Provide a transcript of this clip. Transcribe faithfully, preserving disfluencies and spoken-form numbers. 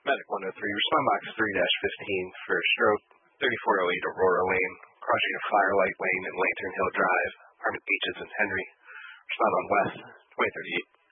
Medic one oh three, respond box three dash fifteen for stroke thirty-four oh eight Aurora Lane, crossing of Firelight Lane and Lantern Hill Drive, apartment Beaches and Henry. Respond on West twenty thirty-eight.